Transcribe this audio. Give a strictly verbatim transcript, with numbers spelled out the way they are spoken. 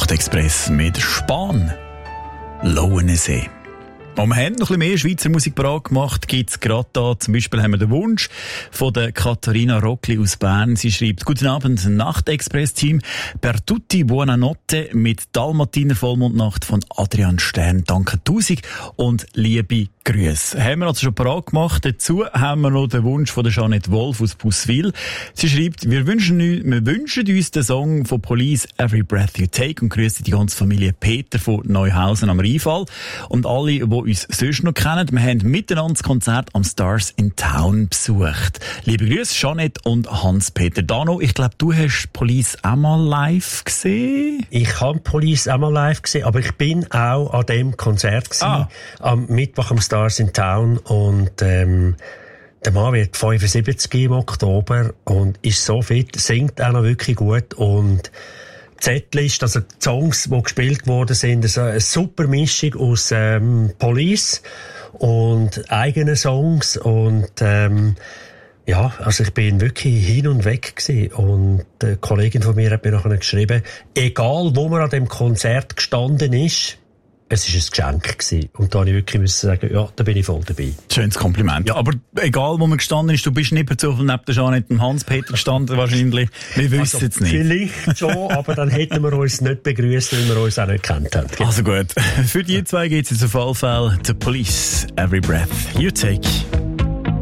Nachtexpress mit Spahn. Lauenensee. Und wir haben noch ein bisschen mehr Schweizer Musik bereit gemacht, gibt es gerade da. Zum Beispiel haben wir den Wunsch von der Katharina Rockli aus Bern. Sie schreibt: Guten Abend, Nachtexpress-Team. Per tutti buonanotte mit Dalmatiner Vollmondnacht von Adrian Stern. Danke tausend und liebe Grüße. Haben wir also schon bereit gemacht. Dazu haben wir noch den Wunsch von der Jeanette Wolf aus Busswil. Sie schreibt: Wir wünschen, wir wünschen uns den Song von Police Every Breath You Take und grüßen die ganze Familie Peter von Neuhausen am Rheinfall und alle, die uns sonst noch kennen. Wir haben miteinander das Konzert am Stars in Town besucht. Liebe Grüße, Jeanette und Hans-Peter. Dano, ich glaube, du hast Police auch mal live gesehen? Ich habe Police auch mal live gesehen, aber ich bin auch an dem Konzert gewesen, ah. am Mittwoch am Stars in Town, und ähm, der Mann wird fünfundsiebzig im Oktober und ist so fit, singt auch noch wirklich gut, und die Setlist, also die Songs, die gespielt worden sind, ist eine super Mischung aus ähm, Police und eigenen Songs, und ähm, ja, also ich bin wirklich hin und weg gewesen. Und eine Kollegin von mir hat mir nachher geschrieben, egal wo man an dem Konzert gestanden ist, es war ein Geschenk gewesen. Und da musste ich wirklich sagen, ja, da bin ich voll dabei. Schönes Kompliment. Ja, aber egal, wo man gestanden ist, du bist nicht per Zufall neben der Jeanette und Hans-Peter gestanden, wahrscheinlich. Wir wissen es also, nicht. Vielleicht schon, aber dann hätten wir uns nicht begrüßt, weil wir uns auch nicht kennt haben. Also gut. Für die zwei geht es jetzt auf alle Fälle The Police, Every Breath You Take.